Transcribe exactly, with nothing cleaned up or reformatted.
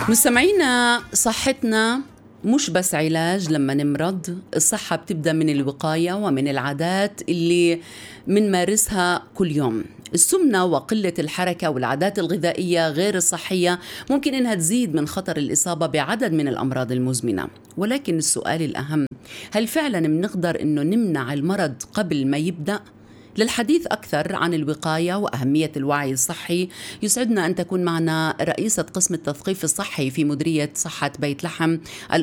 مستمعينا، صحتنا مش بس علاج لما نمرض. الصحة بتبدأ من الوقاية ومن العادات اللي منمارسها كل يوم. السمنة وقلة الحركة والعادات الغذائية غير الصحية ممكن إنها تزيد من خطر الإصابة بعدد من الأمراض المزمنة. ولكن السؤال الأهم، هل فعلا بنقدر إنه نمنع المرض قبل ما يبدأ؟ للحديث أكثر عن الوقاية وأهمية الوعي الصحي، يسعدنا أن تكون معنا رئيسة قسم التثقيف الصحي في مديرية صحة بيت لحم